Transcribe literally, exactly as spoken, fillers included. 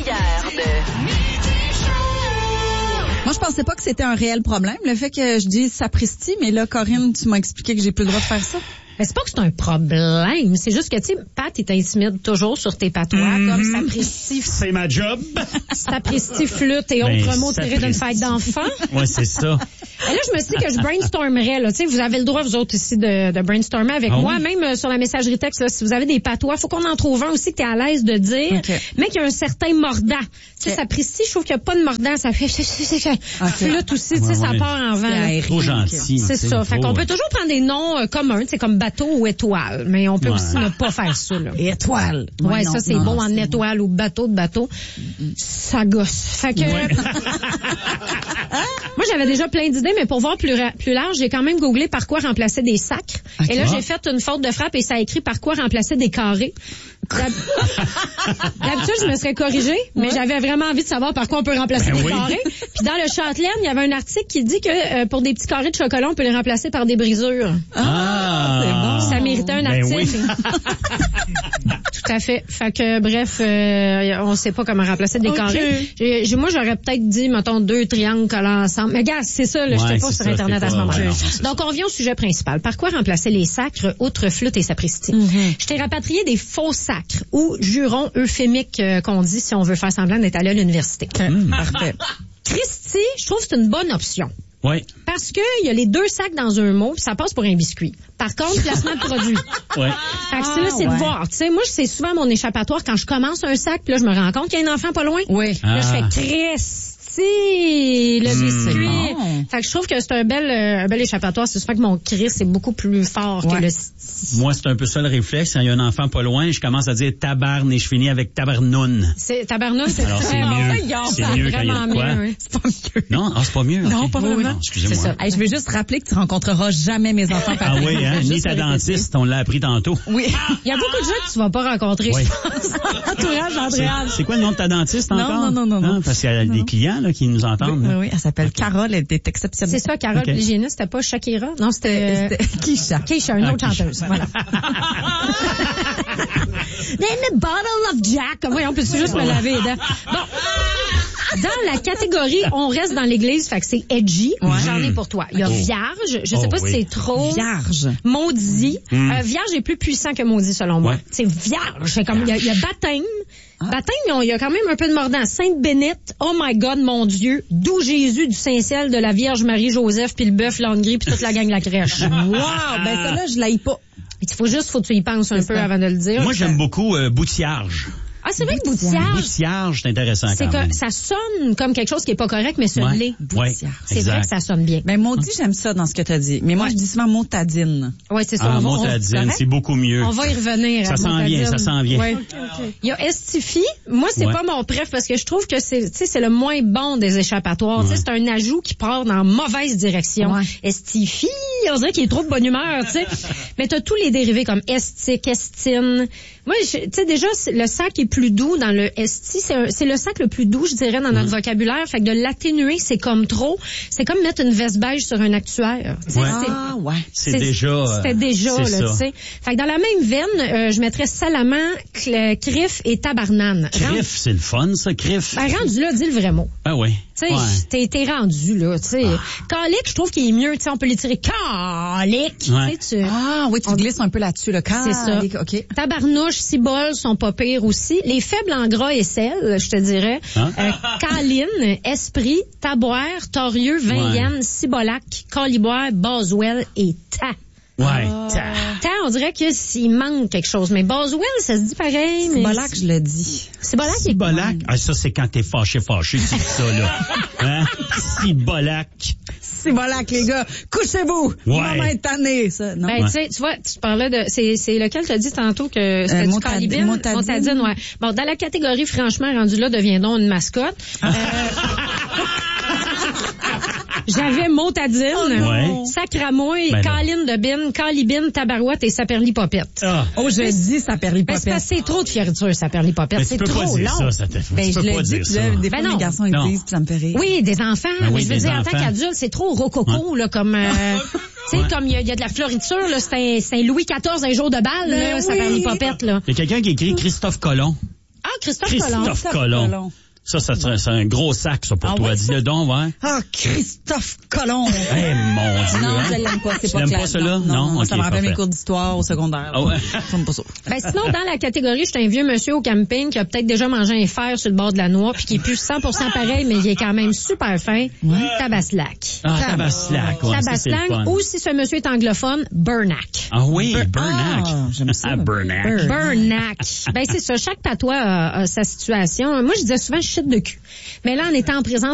meilleur de... Moi, je pensais pas que c'était un réel problème, le fait que je dise sapristi, mais là, Corinne, tu m'as expliqué que j'ai plus le droit de faire ça. Mais c'est pas que c'est un problème, c'est juste que, tu sais, Pat, il t'intimide toujours sur tes patois, mm-hmm. comme sapristi. C'est ma job. Sapristi, flûte et ben, autres mots tirés d'une fête d'enfant. Oui, c'est ça. Et là, je me suis dit que je brainstormerais, là. Tu sais, vous avez le droit, vous autres, ici, de, de brainstormer avec ah, moi. Oui? Même euh, sur la messagerie texte, là, si vous avez des patois, faut qu'on en trouve un aussi que t'es à l'aise de dire, okay. mais qu'il y a un certain mordant. Tu sais, okay. sapristi, je trouve qu'il n'y a pas de mordant. Ça fait, okay. flûte aussi, tu sais, ouais, ça ouais. part en vent. C'est trop gentil. C'est ça. Fait qu'on peut toujours prendre des noms euh, communs, tu sais, comme bateau ou étoile. Mais on peut ouais. aussi ne pas faire ça, là. Étoile. Ouais, ouais non, ça, c'est non, bon non, en c'est étoile bon. Ou bateau de bateau. Ça gosse. Fait que, ouais. moi, j'avais déjà plein d'idées, mais pour voir plus, ra- plus large, j'ai quand même googlé par quoi remplacer des sacres. Okay. Et là, j'ai fait une faute de frappe et ça a écrit par quoi remplacer des carrés. D'habitude, je me serais corrigée, mais ouais. j'avais vraiment envie de savoir par quoi on peut remplacer ben des oui. carrés. Puis dans le Châtelaine, il y avait un article qui dit que euh, pour des petits carrés de chocolat, on peut les remplacer par des brisures. Ah, c'est bon. Ça méritait un ben article. Oui. Tout à fait. Fait que, bref, euh, on sait pas comment remplacer des okay. carrés. J'ai, j'ai, moi, j'aurais peut-être dit, mettons, deux triangles collés ensemble. Mais gars, c'est ça, là, ouais, je sais pas sur ça, Internet à ce moment-là. Ouais, donc, on vient au sujet principal. Par quoi remplacer les sacres, outre flûte et sapristi? Mm-hmm. Je t'ai rapatrié des faux sacres ou jurons euphémiques euh, qu'on dit si on veut faire semblant d'être allé à l'université. Mm, parfait. Christy, je trouve que c'est une bonne option. Oui. Parce que il y a les deux sacs dans un mot, puis ça passe pour un biscuit. Par contre, placement de produit. Oui. Fait que c'est là, c'est ah, de ouais. voir. Tu sais, moi, c'est souvent mon échappatoire quand je commence un sac, puis là, je me rends compte qu'il y a un enfant pas loin. Oui. Là, ah. je fais Christy, le biscuit. Mmh. Fait que je trouve que c'est un bel, euh, un bel échappatoire. C'est sûr que mon Christ, c'est beaucoup plus fort ouais. que le... Moi, c'est un peu ça le réflexe. Quand il y a un enfant pas loin, je commence à dire tabarne et je finis avec tabarnoun. C'est, tabarnoun, c'est Alors, très c'est bon. mieux. C'est mieux quand il y a de quoi. Mieux, hein. C'est pas mieux. Non, ah, c'est pas mieux. Non, okay. pas vraiment. Oui, oui. Excusez-moi. C'est ça. Hey, je veux juste rappeler que tu rencontreras jamais mes enfants. Ah oui, hein? Ni ta dentiste, on l'a appris tantôt. Oui. Il y a beaucoup de gens que tu vas pas rencontrer, oui. je pense. Entourage d'Andréane. C'est, c'est quoi le nom de ta dentiste encore? Non, non, non, non. non parce qu'il y a non. des clients, là, qui nous entendent. Oui, oui, elle s'appelle okay. Carole, elle était exceptionnelle. C'est ça, Carole, okay. l'hygiéniste, c'était pas Shakira? Non, c'était... C'était Keisha. Keisha, une autre ah, chanteuse, voilà. Then a bottle of Jack. Voyons, peux-tu juste me laver les dents? Bon. Dans la catégorie, on reste dans l'église, fait que c'est edgy. Ouais. J'en ai pour toi. Il y a oh. vierge. Je sais oh, pas oui. si c'est trop. Vierge. Maudit. Mm. Euh, vierge est plus puissant que maudit, selon moi. Ouais. C'est vierge. C'est comme, il y a, il y a baptême. Ah. Baptême, il y a quand même un peu de mordant. Sainte Bénite, oh my God, mon Dieu, d'où Jésus du Saint-Ciel, de la Vierge Marie-Joseph, puis le bœuf, l'âne gris, puis toute la gang de la crèche. Wow, ben ça là, je l'aille pas. Il faut juste, faut que tu y penses un c'est peu ça. Avant de le dire. Moi, j'aime beaucoup euh, boutiarge. Ah, c'est vrai que boutiarge. Boutiarge, c'est intéressant c'est quand que même. Ça sonne comme quelque chose qui est pas correct, mais ce ouais. l'est. Ouais. C'est vrai que ça sonne bien. Ben, maudit, j'aime ça dans ce que tu as dit. Mais moi, ouais. je dis souvent motadine. Oui, c'est ça. Ah, on va, motadine, on... c'est beaucoup mieux. On va y revenir. Ça s'en vient, ça s'en vient. Ouais. Okay, okay. Il y a Estifi. Moi, c'est ouais. pas mon préf parce que je trouve que c'est, tu sais, c'est le moins bon des échappatoires. Ouais. Tu sais, c'est un ajout qui part dans mauvaise direction. Ouais. Estifi, on dirait qu'il est trop de bonne humeur, tu sais. Mais t'as tous les dérivés comme estique, estine. Moi, tu sais, déjà, le sac est plus doux dans le esti. C'est, un, c'est le sac le plus doux, je dirais, dans notre mmh. vocabulaire. Fait que de l'atténuer, c'est comme trop. C'est comme mettre une veste beige sur un actuaire. Ouais. Ah, ouais. C'est, c'est déjà... C'était déjà, c'est là, tu sais. Fait que dans la même veine, euh, je mettrais salamand, cl- crif et tabarnane. Crif, Rend... c'est le fun, ça, crif. Ben, rendu là, dis le vrai mot. Ah oui. Tu sais, ouais. t'es, t'es rendu, là, tu sais. Ah. Calique, je trouve qu'il est mieux, tu sais, on peut l'étirer. Calique! Ouais. Tu ah, oui, tu on... glisses un peu là-dessus, le calique. C'est ça. OK. Tabarnouche, ciboles sont pas pires aussi. Les faibles en gras et sel, je te dirais. Hein? Euh, Caline, Esprit, Taboire, Torieux, Vindienne, ouais. Cibolac, Caliboire, Boswell et Ta. Ouais. Ta. Ta, on dirait que s'il manque quelque chose. Mais Boswell, ça se dit pareil. Cibolac, mais... je le dis. Cibolac, Cibolac. Ah, ça, c'est quand t'es fâché, fâché, tu dis ça, là. Hein? Cibolac. Cibolac, les gars. Couchez-vous. Ouais. Maman est tannée, ça. Non? Ben, ouais. tu sais, tu vois, tu parlais de, c'est, c'est lequel t'as dit tantôt que c'était euh, du calibine? Motadine. Motadine, ouais. Bon, dans la catégorie, franchement, rendu là, deviendons une mascotte. Euh, J'avais Motadine, ouais. Sacramouille, ben Caline de Bine, Calibine, Tabarouette et Saperlipopette. Ah. Oh, je dis Saperlipopette. Ben, c'est, c'est trop de fioriture, Saperlipopette. C'est trop long. Tu peux pas dire ça, ça te fait. Ben, tu je peux l'ai pas dit, dire puis ça. là, des fois, ben les garçons, ils non. disent, puis ça me fait rire. Oui, des enfants. Ben mais oui, je veux des dire, enfants. en tant qu'adulte, c'est trop rococo, ouais. là, comme, euh, tu sais, ouais. comme il y, y a de la floriture, là, c'est un, c'est un Louis quatorze, un jour de balle, là, oui. Saperlipopette, là. Il y a quelqu'un qui écrit Christophe Colomb. OK, Christophe, Christophe Colomb. Colomb. Ça, ça serait c'est un gros sac, ça, pour ah, toi. ouais, Dis-le donc, ouais. Ah, Christophe Colomb. Eh, hey, mon Dieu. Non, hein? je l'aime pas, c'est tu pas l'aimes clair. pas cela? Non, non, non? Okay, ça me rappelle parfait. mes cours d'histoire au secondaire. Ah ouais. Ça me pas ça. Ben, sinon, dans la catégorie, je suis un vieux monsieur au camping qui a peut-être déjà mangé un fer sur le bord de la noix puis qui est plus cent pour cent pareil, mais il est quand même super fin. Ouais. Tabaslac. Ah, Tabaslac. Ouais, Tabaslac. Ou si ce monsieur est anglophone, Burnack. Ah oui, Bur- Burnack. Ah, j'aime ça. Ah, Burnack. Burnack. Ben, c'est ça. Chaque patois a, a sa situation. Moi, je disais souvent shit de cul. Mais là, en étant en présence